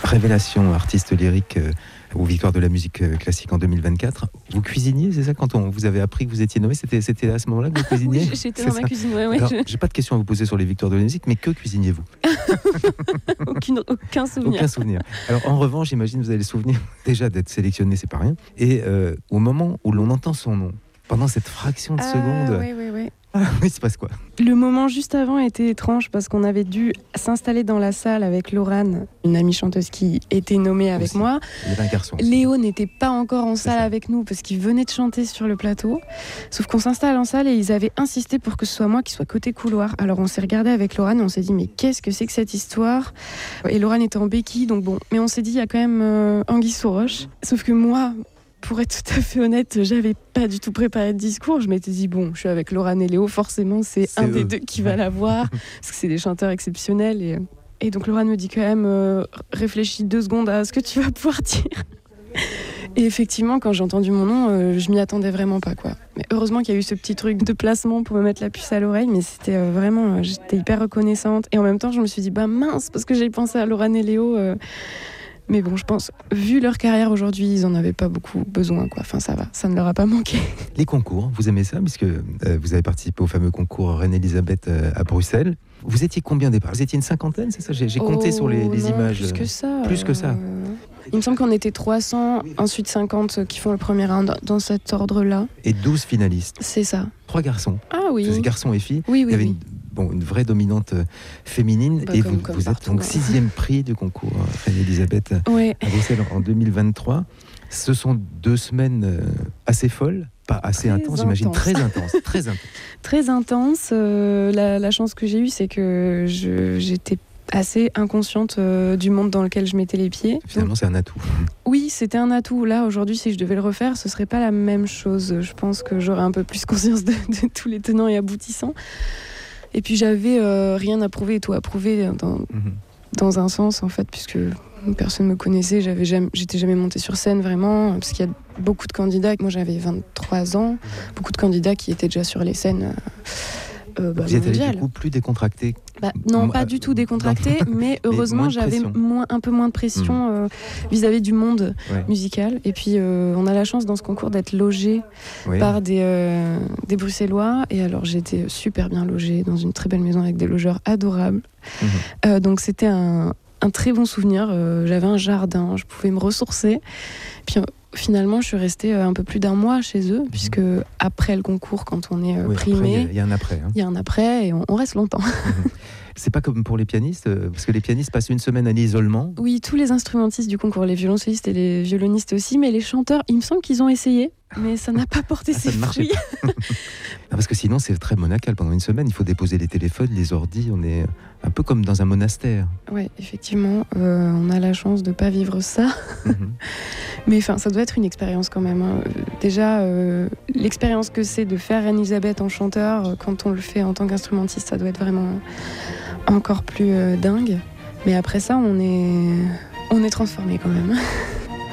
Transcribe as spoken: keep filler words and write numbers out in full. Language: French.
révélation artiste lyrique euh, aux Victoires de la musique euh, classique en deux mille vingt-quatre. Vous cuisiniez, c'est ça, quand on vous avez appris que vous étiez nommé, c'était, c'était à ce moment-là que vous cuisiniez? Oui, j'étais dans ma cuisine, ouais, ouais. Alors, je... j'ai pas de questions à vous poser sur les Victoires de la musique, mais que cuisiniez-vous? Aucune, Aucun souvenir. Aucun souvenir. Alors en revanche, j'imagine vous avez le souvenir déjà d'être sélectionné, c'est pas rien. Et euh, au moment où l'on entend son nom, pendant cette fraction de ah, seconde, oui, oui, oui. Ah, il se passe quoi? Le moment juste avant était étrange parce qu'on avait dû s'installer dans la salle avec Laurane, une amie chanteuse qui était nommée avec aussi. moi. Il y avait un garçon aussi. Léo n'était pas encore en C'est salle ça. avec nous parce qu'il venait de chanter sur le plateau. Sauf qu'on s'installe en salle et ils avaient insisté pour que ce soit moi qui soit côté couloir. Alors on s'est regardé avec Laurane et on s'est dit mais qu'est-ce que c'est que cette histoire? Et Laurane était en béquille, donc bon. Mais on s'est dit il y a quand même euh, anguille sous roche. Sauf que moi... Pour être tout à fait honnête, j'avais pas du tout préparé de discours. Je m'étais dit, bon, je suis avec Laurane et Léo, forcément, c'est, c'est un eux. des deux qui va la voir, parce que c'est des chanteurs exceptionnels. Et, et donc, Laurane me dit quand même, euh, réfléchis deux secondes à ce que tu vas pouvoir dire. Et effectivement, quand j'ai entendu mon nom, euh, je m'y attendais vraiment pas, quoi. Mais heureusement qu'il y a eu ce petit truc de placement pour me mettre la puce à l'oreille, mais c'était euh, vraiment, euh, j'étais hyper reconnaissante. Et en même temps, je me suis dit, bah mince, parce que j'ai pensé à Laurane et Léo. Euh, Mais bon, je pense, vu leur carrière aujourd'hui, ils en avaient pas beaucoup besoin, quoi. Enfin, ça va, ça ne leur a pas manqué. Les concours, vous aimez ça? Puisque euh, vous avez participé au fameux concours Reine-Élisabeth euh, à Bruxelles. Vous étiez combien départ? Vous étiez une cinquantaine, c'est ça? J'ai, j'ai compté oh, sur les, les non, images. Plus que ça. Plus que ça. Euh... Il me semble qu'on était trois cents, ensuite cinquante qui font le premier round, dans cet ordre-là. Et douze finalistes. C'est ça. Trois garçons. Ah oui. C'est garçons et filles. Oui, oui, Il y avait oui. une, bon, une vraie dominante euh, féminine. Bah, et comme, vous, comme vous êtes partout, donc hein. sixième prix du concours euh, Reine-Élisabeth Ouais. à Bruxelles en deux mille vingt-trois. Ce sont deux semaines euh, assez folles, pas assez Très intenses, j'imagine. intenses. Très intenses. Très intenses. Très intense. Euh, la, la chance que j'ai eue, c'est que je, j'étais assez inconsciente euh, du monde dans lequel je mettais les pieds. Finalement, c'est un atout. Oui, c'était un atout. Là, aujourd'hui, si je devais le refaire, ce serait pas la même chose. Je pense que j'aurais un peu plus conscience de, de tous les tenants et aboutissants. Et puis, j'avais euh, rien à prouver et tout à prouver dans, Mm-hmm. dans un sens, en fait, puisque personne me connaissait. J'avais jamais, j'étais jamais montée sur scène, vraiment, parce qu'il y a beaucoup de candidats. Moi, j'avais vingt-trois ans. Beaucoup de candidats qui étaient déjà sur les scènes euh, bah, Vous êtes allé mondiales. du coup plus décontracté. Bah, non, Moi, pas euh, du tout décontracté, mais heureusement, moins de j'avais pression. moins, un peu moins de pression euh, vis-à-vis du monde Ouais. musical. Et puis, euh, on a la chance dans ce concours d'être logé Ouais. par des, euh, des Bruxellois. Et alors, j'étais super bien logée dans une très belle maison avec des logeurs adorables. Mhm. Euh, donc, c'était un, un très bon souvenir. Euh, j'avais un jardin, je pouvais me ressourcer. Puis, euh, finalement, je suis restée euh, un peu plus d'un mois chez eux, puisque après le concours, quand on est euh, Oui, après, il y a- primé, il y a un après. hein. il y a un après et on, on reste longtemps. C'est pas comme pour les pianistes, euh, parce que les pianistes passent une semaine à l'isolement. Oui, tous les instrumentistes du concours, les violoncellistes et les violonistes aussi, mais les chanteurs, il me semble qu'ils ont essayé, mais ça n'a pas porté Ah, ça ses ne marchait fruits. Non, parce que sinon, c'est très monacal. Pendant une semaine, il faut déposer les téléphones, les ordis. On est un peu comme dans un monastère. Ouais, effectivement, euh, on a la chance de pas vivre ça, Mhm. mais enfin, ça doit être une expérience quand même. hein. Déjà, euh, l'expérience que c'est de faire Reine-Élisabeth en chanteur, euh, quand on le fait en tant qu'instrumentiste, ça doit être vraiment encore plus euh, dingue. Mais après ça, on est, on est transformé quand même.